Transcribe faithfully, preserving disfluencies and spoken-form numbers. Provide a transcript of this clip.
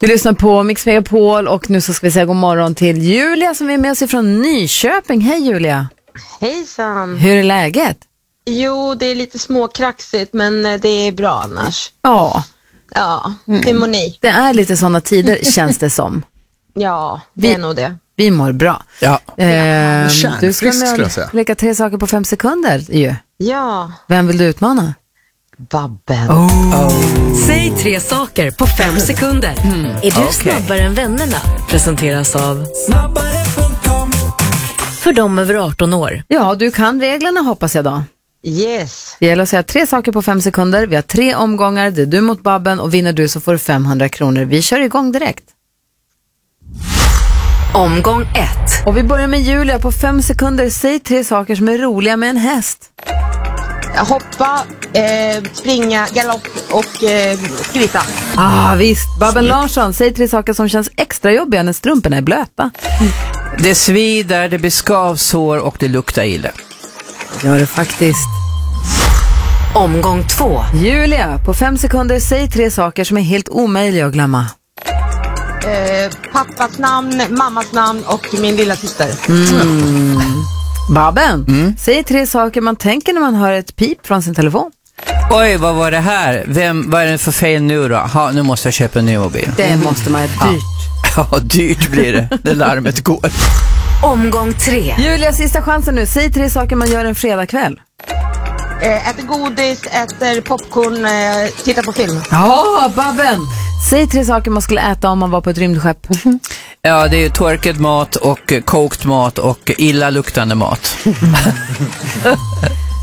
Du lyssnar på Mix Megapol och nu så ska vi säga god morgon till Julia som är med oss från Nyköping. Hej Julia! Hejsan! Hur är läget? Jo, det är lite småkraxigt men det är bra annars. Ja. Ja, hur mår ni? Det är lite sådana tider känns det som. Ja, det vi, är nog det. Vi mår bra. Ja. Eh, du ska frisk, med leka tre saker på fem sekunder ju. Ja. Vem vill du utmana? Babben. Oh. Oh. Säg tre saker på fem sekunder. Mm. Är du okay. snabbare än vännerna? Presenteras av snabbare punkt com. För dem över arton år. Ja, du kan reglerna hoppas jag då. Yes. Det gäller att säga tre saker på fem sekunder. Vi har tre omgångar. Det är du mot Babben och vinner du så får du femhundra kronor. Vi kör igång direkt. Omgång ett. Och vi börjar med Julia på fem sekunder. Säg tre saker som är roliga med en häst. Hoppa, eh, springa, galopp och eh, skritta. Ah, visst. Babben Larsson, säg tre saker som känns extra jobbiga när strumporna är blöta. Det svider, det blir skavsår och det luktar illa. Gör det faktiskt. Omgång två. Julia, på fem sekunder, säg tre saker som är helt omöjliga att glömma. Eh, pappas namn, mammas namn och min lilla syster. Mm. Babben, mm. säg tre saker man tänker när man hör ett pip från sin telefon. Oj, vad var det här? Vem, vad är det för fel nu då? Ha, nu måste jag köpa en ny mobil. Det måste man, dyrt. Ja, ja dyrt blir det när larmet går. Omgång tre. Julia, sista chansen nu. Säg tre saker man gör en fredagkväll. Eh, äter godis, äter popcorn, eh, tittar på film. Ja, Babben! Säg tre saker man skulle äta om man var på ett rymdskepp. Ja, det är torkad mat och kokt mat och illaluktande mat.